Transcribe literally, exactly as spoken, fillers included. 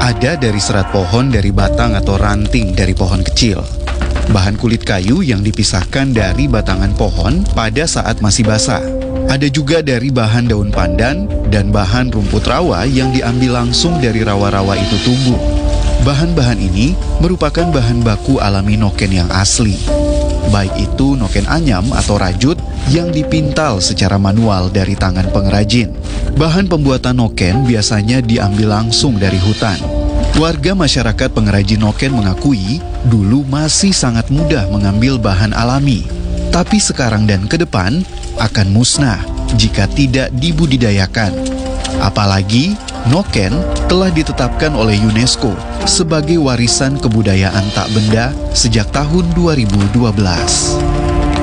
Ada dari serat pohon dari batang atau ranting dari pohon kecil. Bahan kulit kayu yang dipisahkan dari batangan pohon pada saat masih basah. Ada juga dari bahan daun pandan dan bahan rumput rawa yang diambil langsung dari rawa-rawa itu tumbuh. Bahan-bahan ini merupakan bahan baku alami noken yang asli. Baik itu noken anyam atau rajut yang dipintal secara manual dari tangan pengrajin. Bahan pembuatan noken biasanya diambil langsung dari hutan. Warga masyarakat pengrajin noken mengakui dulu masih sangat mudah mengambil bahan alami. Tapi sekarang dan ke depan akan musnah jika tidak dibudidayakan. Apalagi noken telah ditetapkan oleh UNESCO sebagai warisan kebudayaan tak benda sejak tahun dua ribu dua belas.